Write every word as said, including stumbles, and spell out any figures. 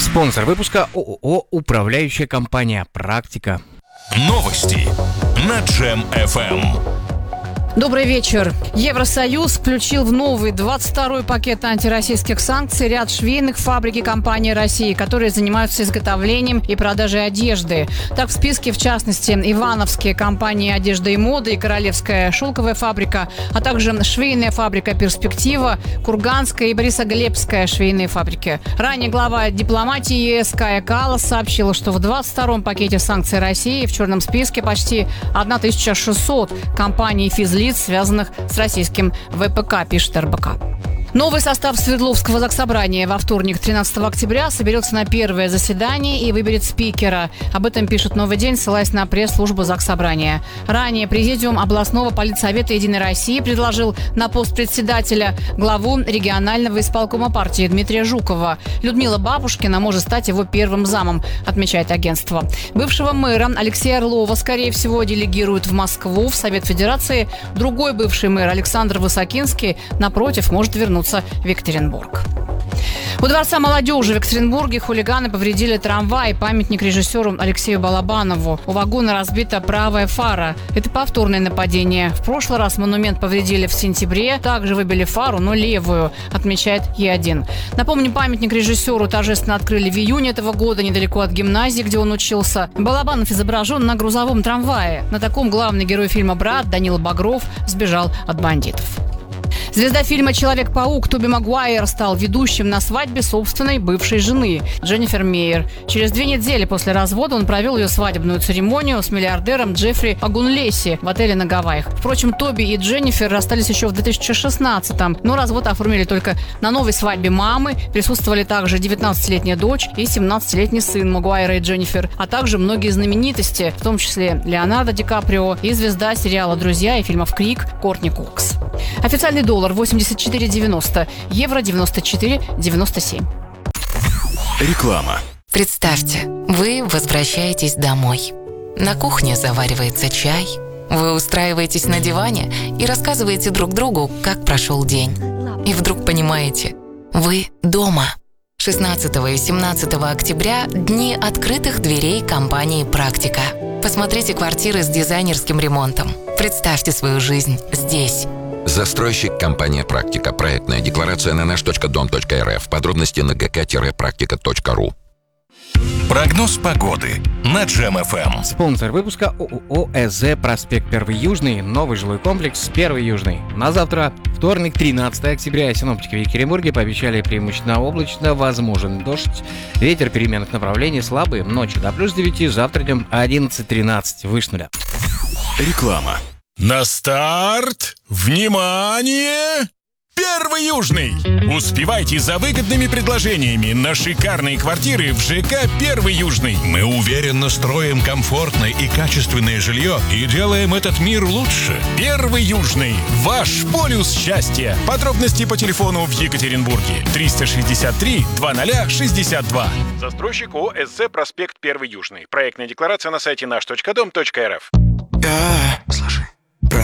Спонсор выпуска ООО «Управляющая компания Практика». Новости на Джем эф эм. Добрый вечер. Евросоюз включил в новый двадцать второй пакет антироссийских санкций ряд швейных фабрик и компаний России, которые занимаются изготовлением и продажей одежды. Так, в списке, в частности, ивановские компании одежды и моды и Королевская шелковая фабрика, а также швейная фабрика «Перспектива», Курганская и Борисоглебская швейные фабрики. Ранее глава дипломатии ЕС Кая Каллас сообщила, что в двадцать втором пакете санкций России в черном списке почти тысяча шестьсот компаний и физлиц, связанных с российским ВПК, пишет эр бэ ка. Новый состав Свердловского заксобрания во вторник, тринадцатого октября, соберется на первое заседание и выберет спикера. Об этом пишет «Новый день», ссылаясь на пресс-службу заксобрания. Ранее президиум областного политсовета «Единой России» предложил на пост председателя главу регионального исполкома партии Дмитрия Жукова. Людмила Бабушкина может стать его первым замом, отмечает агентство. Бывшего мэра Алексея Орлова, скорее всего, делегируют в Москву, в Совет Федерации. Другой бывший мэр Александр Высокинский, напротив, может вернуться в Екатеринбург. У Дворца молодежи в Екатеринбурге хулиганы повредили трамвай, памятник режиссеру Алексею Балабанову. У вагона разбита правая фара. Это повторное нападение. В прошлый раз монумент повредили в сентябре. Также выбили фару, но левую, отмечает Е один. Напомню, памятник режиссеру торжественно открыли в июне этого года недалеко от гимназии, где он учился. Балабанов изображен на грузовом трамвае. На таком главный герой фильма «Брат» Данила Багров сбежал от бандитов. Звезда фильма «Человек-паук» Тоби Магуайр стал ведущим на свадьбе собственной бывшей жены Дженнифер Мейер. Через две недели после развода он провел ее свадебную церемонию с миллиардером Джеффри Агунлеси в отеле на Гавайях. Впрочем, Тоби и Дженнифер расстались еще в две тысячи шестнадцатом, но развод оформили только на новой свадьбе мамы. Присутствовали также девятнадцатилетняя дочь и семнадцатилетний сын Магуайра и Дженнифер, а также многие знаменитости, в том числе Леонардо Ди Каприо и звезда сериала «Друзья» и фильмов «Крик» Кортни Кокс. Официальный доллар восемьдесят четыре девяносто, евро девяносто четыре девяносто семь. Реклама. Представьте, вы возвращаетесь домой. На кухне заваривается чай, вы устраиваетесь на диване и рассказываете друг другу, как прошел день. И вдруг понимаете, вы дома. шестнадцатого и семнадцатого октября – дни открытых дверей компании «Практика». Посмотрите квартиры с дизайнерским ремонтом. Представьте свою жизнь здесь. Застройщик компания «Практика». Проектная декларация на наш точка дом точка эр эф. Подробности на гэ ка практика точка ру. Прогноз погоды на Джем эф эм. Спонсор выпуска ООО «ЭЗ Проспект Первый Южный», новый жилой комплекс Первый Южный. На завтра, вторник, тринадцатого октября, синоптики в Екатеринбурге пообещали преимущественно облачно, возможен дождь. Ветер переменных направлений слабый, ночью до плюс девяти, завтра днем одиннадцать-тринадцать, выше нуля. Реклама. На старт! Внимание! Первый Южный! Успевайте за выгодными предложениями на шикарные квартиры в ЖК «Первый Южный». Мы уверенно строим комфортное и качественное жилье и делаем этот мир лучше. Первый Южный. Ваш полюс счастья. Подробности по телефону в Екатеринбурге. триста шестьдесят три двадцать шестьдесят два. Застройщик ООО «ЭЗ Проспект Первый Южный». Проектная декларация на сайте наш точка дом точка эр эф. Я